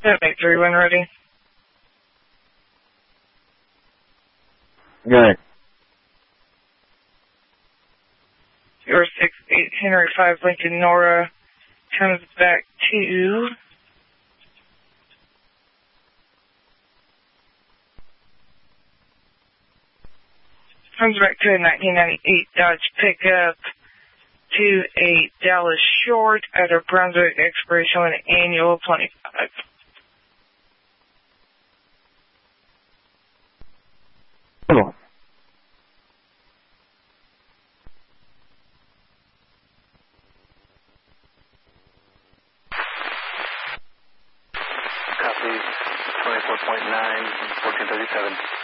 783 when ready. Good. 068 Henry 5 Lincoln Nora comes back to a 1998 Dodge pickup to a Dallas Short at a Brunswick expiration with an annual 25. Hello. Copy 24.9, 1437.